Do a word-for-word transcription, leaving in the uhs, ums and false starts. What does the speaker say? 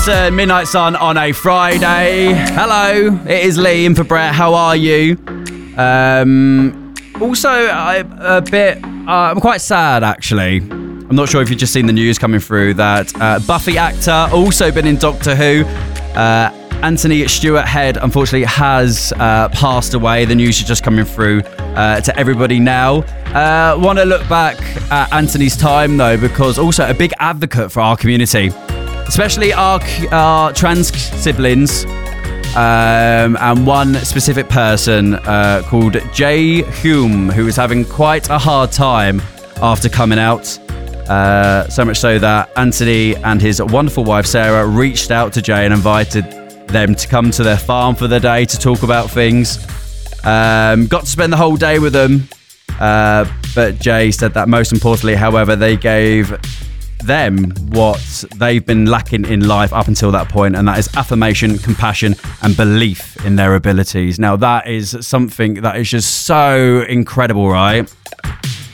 Uh, Midnight Sun on a Friday. Hello, it is Lee in for Brett. How are you? Um, also, I, a bit. Uh, I'm quite sad, actually. I'm not sure if you've just seen the news coming through that uh, Buffy actor, also been in Doctor Who, uh, Anthony Stewart Head, unfortunately has uh, passed away. The news is just coming through uh, to everybody now. Uh, want to look back at Anthony's time, though, because also a big advocate for our community. Especially our, our trans siblings, um, and one specific person uh, called Jay Hume, who is having quite a hard time after coming out. Uh, so much so that Anthony and his wonderful wife Sarah reached out to Jay and invited them to come to their farm for the day to talk about things. Um, got to spend the whole day with them, uh, but Jay said that most importantly, however, they gave them what they've been lacking in life up until that point, and that is affirmation, compassion, and belief in their abilities. Now, that is something that is just so incredible, right?